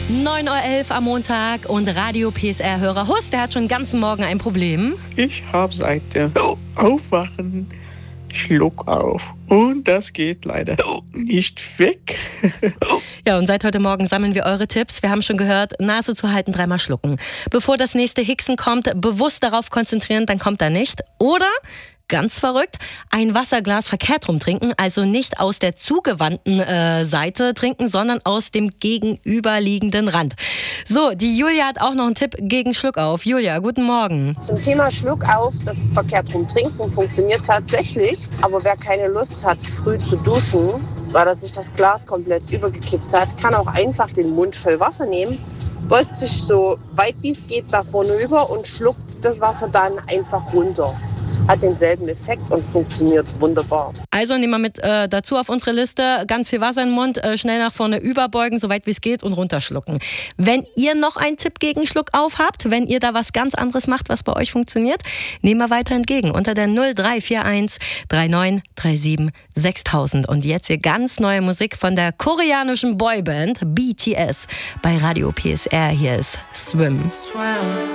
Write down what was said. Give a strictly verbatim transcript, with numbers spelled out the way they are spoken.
neun Uhr elf am Montag und Radio P S R-Hörer Hus, der hat schon den ganzen Morgen ein Problem. Ich habe seit dem Aufwachen Schluck auf und das geht leider nicht weg. Ja, und seit heute Morgen sammeln wir eure Tipps. Wir haben schon gehört, Nase zu halten, dreimal schlucken. Bevor das nächste Hicksen kommt, bewusst darauf konzentrieren, dann kommt er nicht. Oder, ganz verrückt, ein Wasserglas verkehrt rum trinken, also nicht aus der zugewandten äh, Seite trinken, sondern aus dem gegenüberliegenden Rand. So, die Julia hat auch noch einen Tipp gegen Schluckauf. Julia, guten Morgen. Zum Thema Schluckauf, das verkehrt rum trinken funktioniert tatsächlich, aber wer keine Lust hat, früh zu duschen, weil er sich das Glas komplett übergekippt hat, kann auch einfach den Mund voll Wasser nehmen, beugt sich so weit wie es geht da vorne über und schluckt das Wasser dann einfach runter. Hat denselben Effekt und funktioniert wunderbar. Also nehmen wir mit äh, dazu auf unsere Liste, ganz viel Wasser im Mund, äh, schnell nach vorne überbeugen, so weit wie es geht und runterschlucken. Wenn ihr noch einen Tipp gegen Schluckauf habt, wenn ihr da was ganz anderes macht, was bei euch funktioniert, nehmen wir weiter entgegen unter der null drei vier eins drei neun drei sieben sechstausend. Und jetzt hier ganz neue Musik von der koreanischen Boyband B T S bei Radio P S R. Hier ist Swim.